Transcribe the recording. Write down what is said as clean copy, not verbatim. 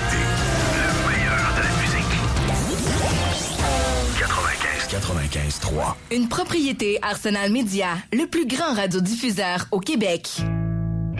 Le meilleur de la musique. 95.3. Une propriété Arsenal Média, le plus grand radiodiffuseur au Québec.